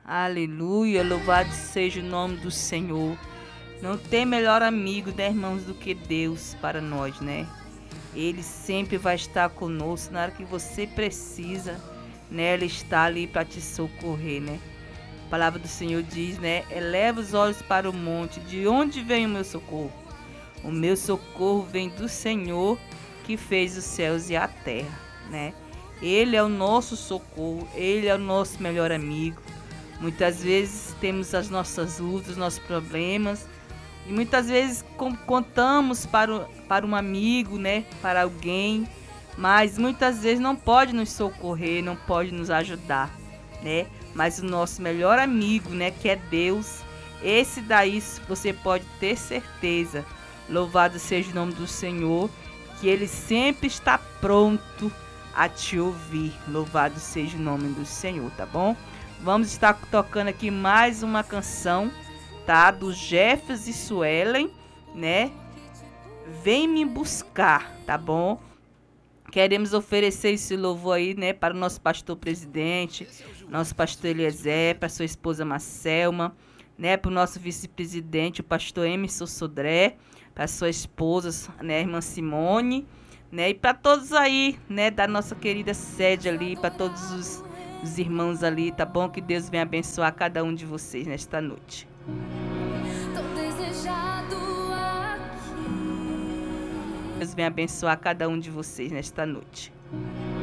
Aleluia, louvado seja o nome do Senhor. Não tem melhor amigo, né, irmãos, do que Deus para nós, né? Ele sempre vai estar conosco na hora que você precisa, né? Ele está ali para te socorrer, né? A palavra do Senhor diz, né? Eleva os olhos para o monte, de onde vem o meu socorro? O meu socorro vem do Senhor que fez os céus e a terra, né? Ele é o nosso socorro, ele é o nosso melhor amigo. Muitas vezes temos as nossas lutas, nossos problemas, e muitas vezes contamos para um amigo, né? Para alguém, mas muitas vezes não pode nos socorrer, não pode nos ajudar, né? Mas o nosso melhor amigo, né? Que é Deus, esse daí você pode ter certeza. Louvado seja o nome do Senhor, que Ele sempre está pronto a te ouvir. Louvado seja o nome do Senhor, tá bom? Vamos estar tocando aqui mais uma canção, tá? Do Jefferson e Suelen, né? Vem me buscar, tá bom? Queremos oferecer esse louvor aí, né? Para o nosso pastor presidente, nosso pastor Eliezer, para sua esposa Marcelma, né? Para o nosso vice-presidente, o pastor Emerson Sodré, para sua esposa, né? A irmã Simone, né? E para todos aí, né? Da nossa querida sede ali, para todos os irmãos ali, tá bom? Que Deus venha abençoar cada um de vocês nesta noite. Deus venha abençoar cada um de vocês nesta noite.